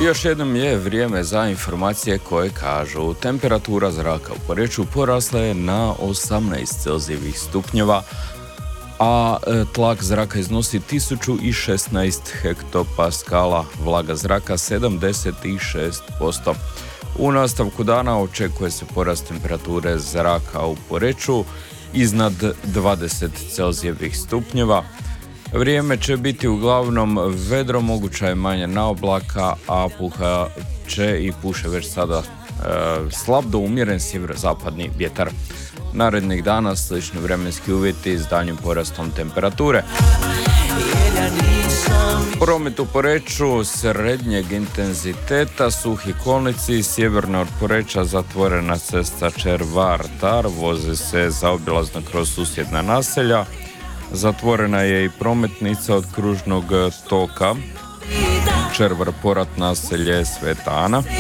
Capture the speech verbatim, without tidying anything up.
Još jednom je vrijeme za informacije koje kažu temperatura zraka u Poreču porasla je na osamnaest celzijevih stupnjeva, a tlak zraka iznosi tisuću šesnaest hektopaskala, vlaga zraka sedamdeset šest posto. U nastavku dana očekuje se porast temperature zraka u Poreču iznad dvadeset celzijevih stupnjeva. Vrijeme će biti uglavnom vedro, moguća je manja naoblaka, a puha će i puše već sada e, slab do umjeren sjeverozapadni vjetar. Narednih dana slični vremenski uvjeti s daljnjim porastom temperature. Promet u Poreču srednjeg intenziteta, suhi kolnici, sjeverno od Poreča zatvorena cesta Červar-Tar, voze se zaobilazno kroz susjedna naselja. Zatvorena je i prometnica od kružnog toka Červar-Porat naselje Sveta Ana.